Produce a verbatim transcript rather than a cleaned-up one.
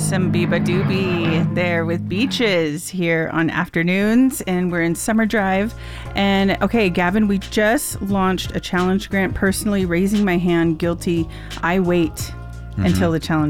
Some Biba Doobie there with Beaches here on Afternoons, and we're in Summer Drive. And okay, Gavin, we just launched a challenge grant personally, raising my hand, guilty. I wait mm-hmm. until the challenge